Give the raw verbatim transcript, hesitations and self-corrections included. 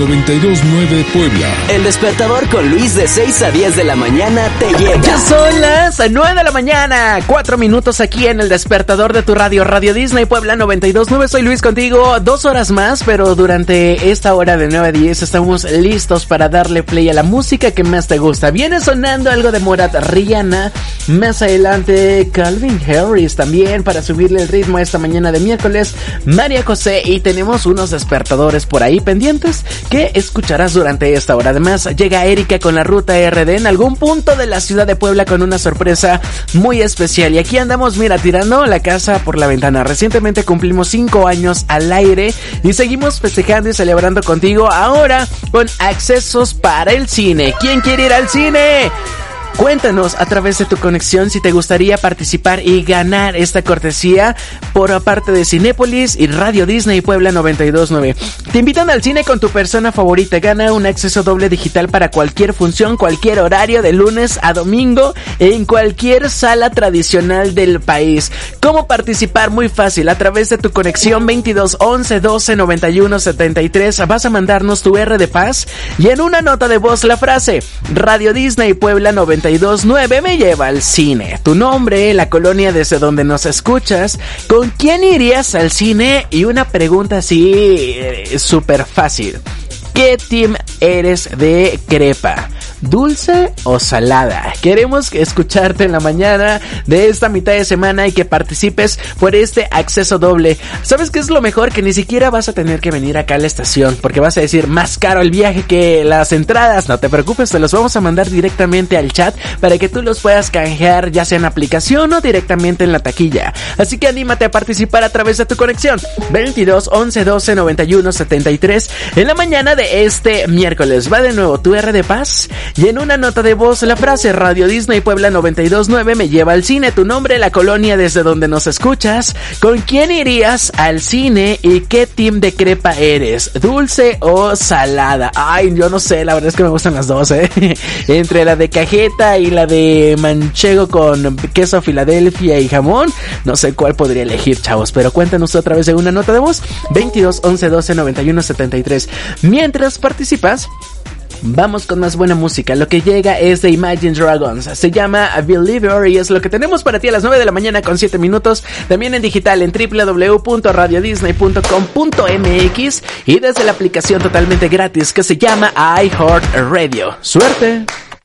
noventa y dos nueve Puebla. El Despertador con Luis de seis a diez de la mañana te llega. Ya son las nueve de la mañana, cuatro minutos aquí en El Despertador de tu radio, Radio Disney Puebla noventa y dos nueve. Soy Luis contigo, dos horas más, pero durante esta hora de nueve a diez estamos listos para darle play a la música que más te gusta. Viene sonando algo de Morat, Rihanna, más adelante Calvin Harris también para subirle el ritmo esta mañana de miércoles, María José, y tenemos unos despertadores por ahí pendientes que escucharás durante esta hora. Además, llega Erika con la ruta R D en algún punto de la ciudad de Puebla con una sorpresa muy especial. Y aquí andamos, mira, tirando la casa por la ventana. Recientemente cumplimos cinco años al aire y seguimos festejando y celebrando contigo ahora con accesos para el cine. ¿Quién quiere ir al cine? Cuéntanos a través de tu conexión si te gustaría participar y ganar esta cortesía por parte de Cinépolis y Radio Disney Puebla noventa y dos nueve. Te invitan al cine con tu persona favorita. Gana un acceso doble digital para cualquier función, cualquier horario, de lunes a domingo, en cualquier sala tradicional del país. ¿Cómo participar? Muy fácil. A través de tu conexión veintidós once doce noventa y uno setenta y tres vas a mandarnos tu R de paz y en una nota de voz la frase Radio Disney Puebla noventa y dos nueve me lleva al cine, tu nombre, la colonia desde donde nos escuchas, con quién irías al cine y una pregunta así eh, súper fácil. ¿Qué team eres de crepa? ¿Dulce o salada? Queremos escucharte en la mañana de esta mitad de semana y que participes por este acceso doble. ¿Sabes qué es lo mejor? Que ni siquiera vas a tener que venir acá a la estación, porque vas a decir más caro el viaje que las entradas. No te preocupes, te los vamos a mandar directamente al chat para que tú los puedas canjear ya sea en aplicación o directamente en la taquilla. Así que anímate a participar a través de tu conexión veintidós once doce noventa y uno setenta y tres en la mañana de este miércoles. Va de nuevo tu R de paz y en una nota de voz la frase Radio Disney Puebla noventa y dos nueve me lleva al cine, tu nombre, la colonia desde donde nos escuchas, con quién irías al cine y qué team de crepa eres, dulce o salada. Ay, yo no sé, la verdad es que me gustan las dos, eh entre la de cajeta y la de manchego con queso Filadelfia y jamón, no sé cuál podría elegir, chavos, pero cuéntanos a través de una nota de voz veintidós once doce noventa y uno setenta y tres. Mientras participas, vamos con más buena música. Lo que llega es de Imagine Dragons. Se llama A Believer y es lo que tenemos para ti a las nueve de la mañana con siete minutos. También en digital en doble u doble u doble u punto radio disney punto com punto m x y desde la aplicación totalmente gratis que se llama iHeartRadio. ¡Suerte!